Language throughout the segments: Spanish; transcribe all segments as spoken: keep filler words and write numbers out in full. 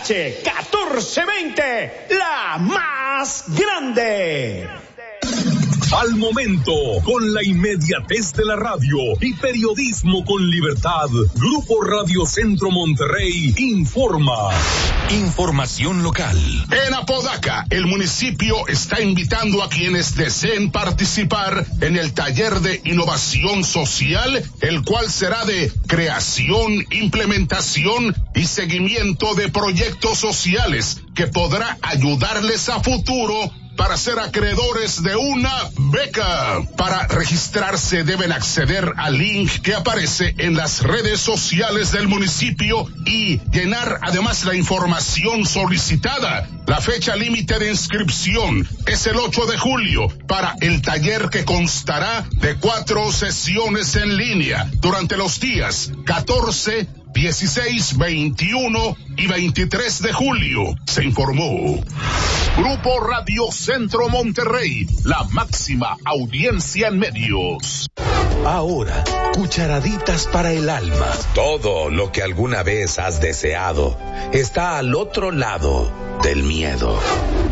H catorce veinte, la más grande. Al momento, con la inmediatez de la radio y periodismo con libertad, Grupo Radio Centro Monterrey informa. Información local. En Apodaca, el municipio está invitando a quienes deseen participar en el taller de innovación social, el cual será de creación, implementación y seguimiento de proyectos sociales que podrá ayudarles a futuro para ser acreedores de una beca. Para registrarse deben acceder al link que aparece en las redes sociales del municipio y llenar además la información solicitada. La fecha límite de inscripción es el ocho de julio para el taller, que constará de cuatro sesiones en línea durante los días catorce, dieciséis, veintiuno y veintitrés de julio. Se informó Grupo Radio Centro Monterrey, la máxima audiencia en medios. Ahora, cucharaditas para el alma. Todo lo que alguna vez has deseado está al otro lado del miedo.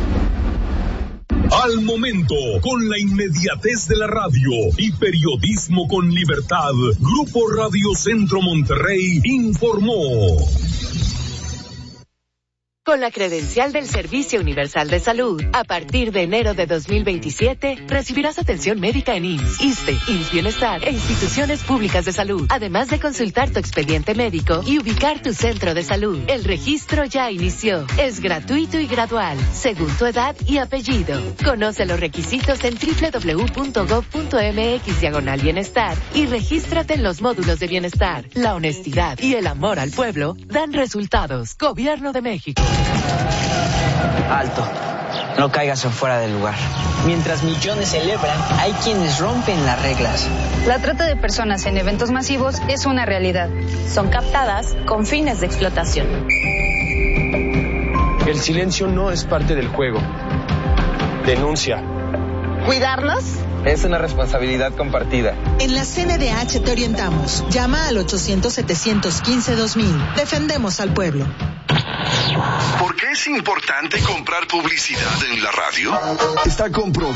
Al momento, con la inmediatez de la radio y periodismo con libertad, Grupo Radio Centro Monterrey informó. Con la credencial del Servicio Universal de Salud, a partir de enero de dos mil veintisiete, recibirás atención médica en I M S S, ISSSTE, I M S S Bienestar e instituciones públicas de salud, además de consultar tu expediente médico y ubicar tu centro de salud. El registro ya inició. Es gratuito y gradual, según tu edad y apellido. Conoce los requisitos en doble u doble u doble u punto gob punto eme equis diagonal bienestar y regístrate en los módulos de bienestar. La honestidad y el amor al pueblo dan resultados. Gobierno de México. Alto, no caigas en fuera del lugar. Mientras millones celebran, hay quienes rompen las reglas. La trata de personas en eventos masivos es una realidad. Son captadas con fines de explotación. El silencio no es parte del juego. Denuncia. ¿Cuidarnos? Es una responsabilidad compartida. En la C N D H te orientamos. Llama al ochocientos, setecientos quince, dos mil. Defendemos al pueblo. ¿Por qué es importante comprar publicidad en la radio? Está comprobado.